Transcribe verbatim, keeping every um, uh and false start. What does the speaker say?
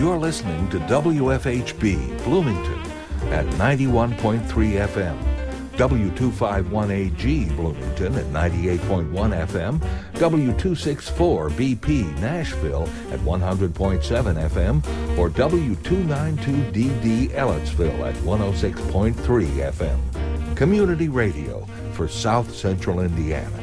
You're listening to W F H B Bloomington at ninety-one point three F M, W two fifty-one A G Bloomington at ninety-eight point one F M, W two sixty-four B P Nashville at one hundred point seven F M, or W two ninety-two D D Ellettsville at one oh six point three F M. Community radio for South Central Indiana.